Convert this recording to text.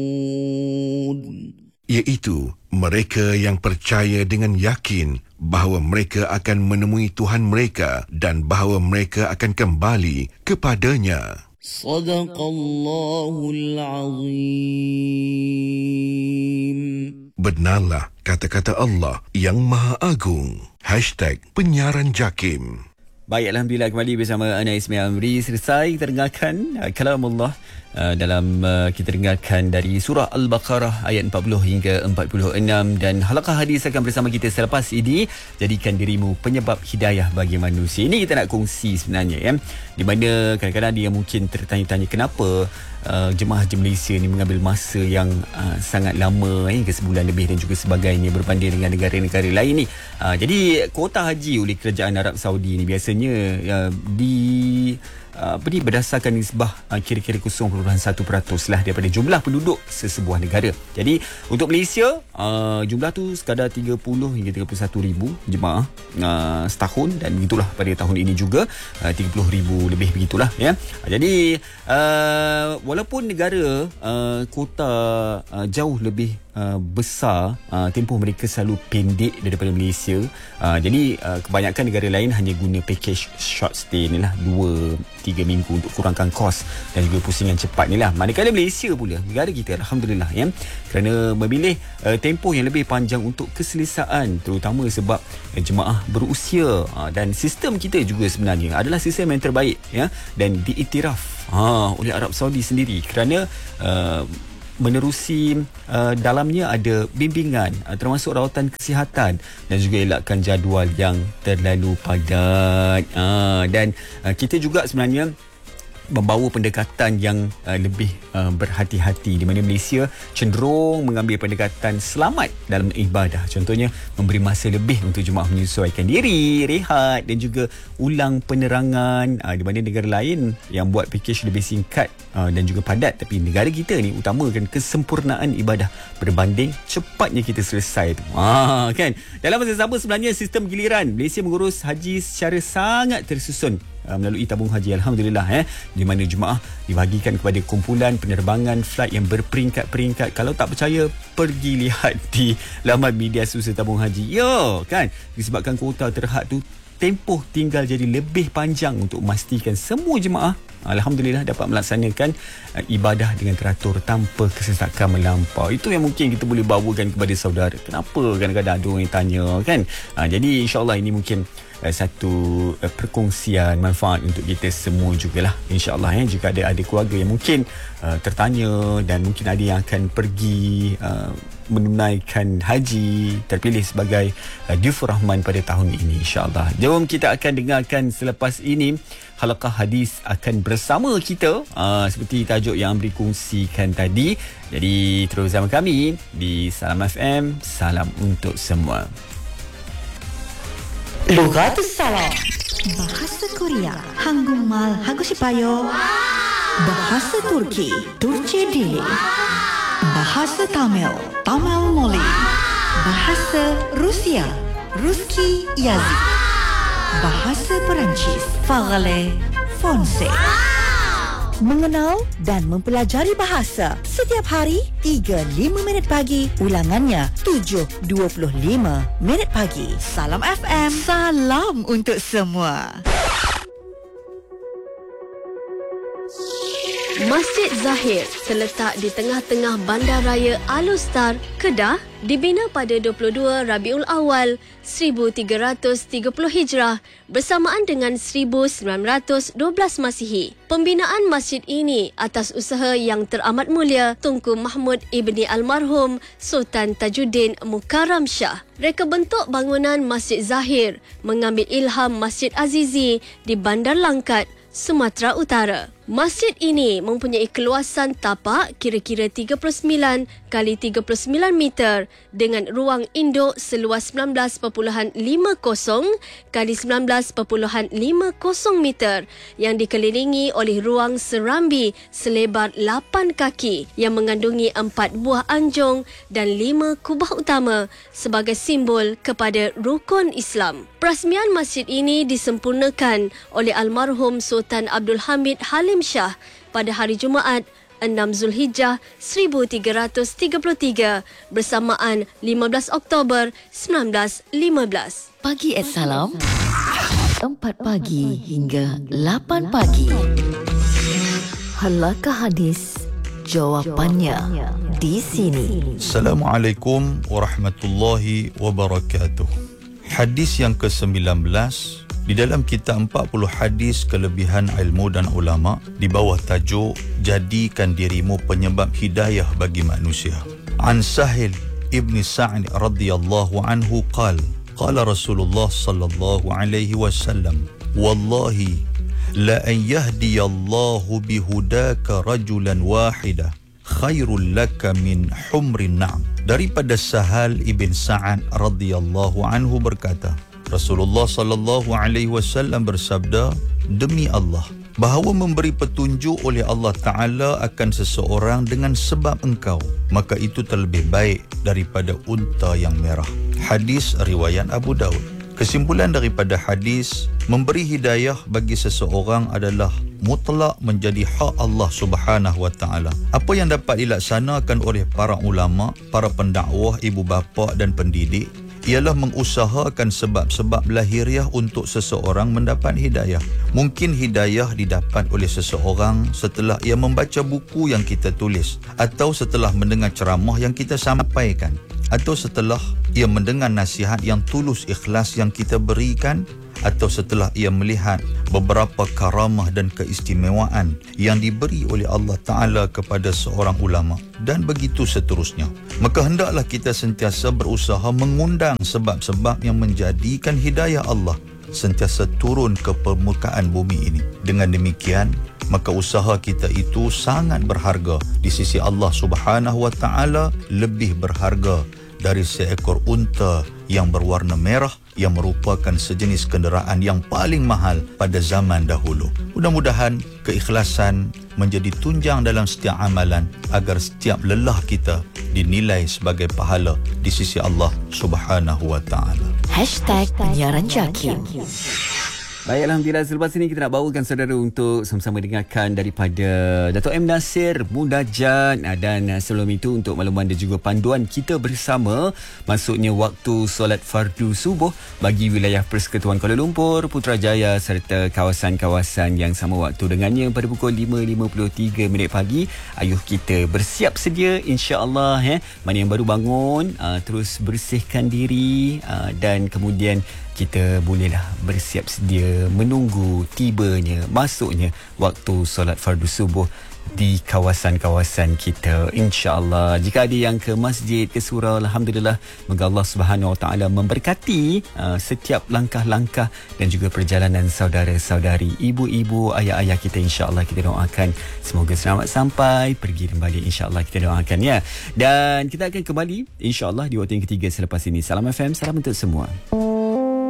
iaitu mereka yang percaya dengan yakin bahawa mereka akan menemui Tuhan mereka dan bahawa mereka akan kembali kepadanya. Sadaqallahul Azim. Benarlah kata-kata Allah yang Maha Agung. #penyiaran JAKIM. Baik, Alhamdulillah kembali bersama Ana Ismail Amri. Selesai kita dengarkan kalam Allah dalam kita dengarkan dari surah Al-Baqarah ayat 40 hingga 46, dan halaqah hadis akan bersama kita selepas ini. Jadikan dirimu penyebab hidayah bagi manusia. Ini kita nak kongsi sebenarnya, ya, di mana kadang-kadang dia mungkin tertanya-tanya kenapa jemaah haji Malaysia ni mengambil masa yang sangat lama, ke sebulan lebih dan juga sebagainya berbanding dengan negara-negara lain ni. Jadi kuota haji oleh kerajaan Arab Saudi ni biasanya berdasarkan nisbah kira-kira 0.1% lah daripada jumlah penduduk sesebuah negara. Jadi untuk Malaysia jumlah tu sekadar 30 hingga 31 ribu jemaah setahun, dan begitulah pada tahun ini juga 30 ribu lebih begitulah, ya. Jadi walaupun negara kuota jauh lebih besar, tempoh mereka selalu pendek daripada Malaysia. Jadi kebanyakan negara lain hanya guna package short stay ni lah, 2-3 minggu untuk kurangkan kos dan juga pusingan cepat ni lah. Manakala Malaysia pula, negara kita Alhamdulillah, ya, kerana memilih tempoh yang lebih panjang untuk keselesaan, terutama sebab jemaah berusia, dan sistem kita juga sebenarnya adalah sistem yang terbaik, ya, dan diiktiraf oleh Arab Saudi sendiri, kerana menerusi dalamnya ada bimbingan termasuk rawatan kesihatan dan juga elakkan jadual yang terlalu padat, dan kita juga sebenarnya membawa pendekatan yang lebih berhati-hati, di mana Malaysia cenderung mengambil pendekatan selamat dalam ibadah. Contohnya memberi masa lebih untuk jemaah menyesuaikan diri, rehat dan juga ulang penerangan, di mana negara lain yang buat package lebih singkat dan juga padat, tapi negara kita ni utamakan kesempurnaan ibadah berbanding cepatnya kita selesai tu. Kan? Dalam masa sama sebenarnya sistem giliran Malaysia mengurus haji secara sangat tersusun melalui tabung haji, Alhamdulillah, di mana jemaah dibahagikan kepada kumpulan penerbangan flight yang berperingkat-peringkat. Kalau tak percaya, pergi lihat di laman media sosial tabung haji. Kan, disebabkan kuota terhad tu, tempoh tinggal jadi lebih panjang untuk memastikan semua jemaah Alhamdulillah dapat melaksanakan ibadah dengan teratur tanpa kesesakan melampau. Itu yang mungkin kita boleh bawakan kepada saudara. Kenapa kadang-kadang ada orang yang tanya, kan? Jadi insyaAllah ini mungkin satu perkongsian manfaat untuk kita semua jugalah, insyaAllah, jika ada keluarga yang mungkin tertanya dan mungkin ada yang akan pergi menunaikan haji, terpilih sebagai Dufur Rahman pada tahun ini, insyaAllah. Jom kita akan dengarkan selepas ini halaqah hadis akan bersama kita, seperti tajuk yang Amri kongsikan tadi. Jadi terus bersama kami di Salam FM. Salam untuk semua. Lughat Salam. Bahasa Korea, Hangumal Hagusipayo. Bahasa Turki, Turki Dili. Bahasa Tamil, Tamil Moli. Bahasa Rusia, Ruski Yazid. Bahasa Perancis, Parler Français. Mengenal dan mempelajari bahasa setiap hari 3-5 minit pagi, ulangannya 7.25 minit pagi. Salam FM, salam untuk semua. Masjid Zahir terletak di tengah-tengah Bandaraya Al-Ustar, Kedah, dibina pada 22 Rabiul Awal 1330 Hijrah bersamaan dengan 1912 Masihi. Pembinaan masjid ini atas usaha yang teramat mulia Tunku Mahmud Ibni Almarhum Sultan Tajuddin Mukarram Shah. Reka bentuk bangunan Masjid Zahir mengambil ilham Masjid Azizi di Bandar Langkat, Sumatera Utara. Masjid ini mempunyai keluasan tapak kira-kira 39 kali 39 meter dengan ruang induk seluas 19.50 kali 19.50 meter yang dikelilingi oleh ruang serambi selebar 8 kaki yang mengandungi 4 buah anjung dan 5 kubah utama sebagai simbol kepada rukun Islam. Perasmian masjid ini disempurnakan oleh almarhum Sultan Abdul Hamid Halim Shah pada hari Jumaat 6 Zulhijjah 1333 bersamaan 15 Oktober 1915. Pagi Salam 4 pagi hingga 8 pagi. Halakah hadis? Jawapannya di sini. Assalamualaikum warahmatullahi wabarakatuh. Hadis yang ke-19 di dalam kitab 40 hadis kelebihan ilmu dan ulama di bawah tajuk Jadikan dirimu penyebab hidayah bagi manusia. An Sahil ibn Sa'd radhiyallahu anhu qala Rasulullah sallallahu alaihi wasallam wallahi la an yahdiyallahu bihudaka rajulan wahida khairul laka min humrin na'am. Daripada Sahal ibn Sa'ad radhiyallahu anhu berkata, Rasulullah sallallahu alaihi wasallam bersabda, demi Allah, bahawa memberi petunjuk oleh Allah Ta'ala akan seseorang dengan sebab engkau, maka itu terlebih baik daripada unta yang merah. Hadis riwayat Abu Daud. Kesimpulan daripada hadis, memberi hidayah bagi seseorang adalah mutlak menjadi hak Allah Subhanahu Wa Ta'ala. Apa yang dapat dilaksanakan oleh para ulama, para pendakwah, ibu bapa dan pendidik ialah mengusahakan sebab-sebab lahiriah untuk seseorang mendapat hidayah. Mungkin hidayah didapat oleh seseorang setelah ia membaca buku yang kita tulis, atau setelah mendengar ceramah yang kita sampaikan, atau setelah ia mendengar nasihat yang tulus ikhlas yang kita berikan, atau setelah ia melihat beberapa karamah dan keistimewaan yang diberi oleh Allah Ta'ala kepada seorang ulama, dan begitu seterusnya. Maka hendaklah kita sentiasa berusaha mengundang sebab-sebab yang menjadikan hidayah Allah sentiasa turun ke permukaan bumi ini. Dengan demikian, maka usaha kita itu sangat berharga di sisi Allah Subhanahu Wa Ta'ala, lebih berharga dari seekor unta yang berwarna merah yang merupakan sejenis kenderaan yang paling mahal pada zaman dahulu. Mudah-mudahan keikhlasan menjadi tunjang dalam setiap amalan agar setiap lelah kita dinilai sebagai pahala di sisi Allah Subhanahu Wa Ta'ala. #penyiaran Jakim. Baik, Alhamdulillah. Selepas ini kita nak bawakan saudara untuk sama-sama dengarkan daripada Dato' M. Nasir Mudajat. Dan sebelum itu untuk makluman dan juga panduan kita bersama, masuknya waktu solat fardu subuh bagi wilayah Persekutuan Kuala Lumpur, Putrajaya serta kawasan-kawasan yang sama waktu dengannya pada pukul 5.53 pagi. Ayuh kita bersiap sedia, insya-Allah. Mana yang baru bangun, terus bersihkan diri, dan kemudian kita bolehlah bersiap sedia menunggu tibanya, masuknya waktu solat fardu subuh di kawasan-kawasan kita, insya-Allah. Jika ada yang ke masjid, ke surau, alhamdulillah, moga Allah Subhanahu Wa Ta'ala memberkati setiap langkah-langkah dan juga perjalanan saudara-saudari, ibu-ibu, ayah-ayah kita, insya-Allah. Kita doakan semoga selamat sampai, pergi kembali, insya-Allah kita doakan, ya. Dan kita akan kembali insya-Allah di waktu yang ketiga selepas ini. Salam FM, salam untuk semua.